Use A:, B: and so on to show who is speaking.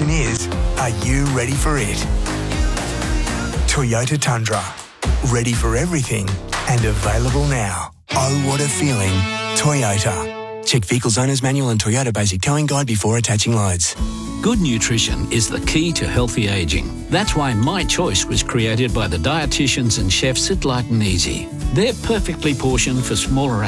A: question is, are you ready for it? Toyota Tundra. Ready for everything and available now. Oh, what a feeling. Toyota. Check Vehicles Owner's Manual and Toyota Basic Towing Guide before attaching loads.
B: Good nutrition is the key to healthy ageing. That's why My Choice was created by the dietitians and chefs at Light and Easy. They're perfectly portioned for smaller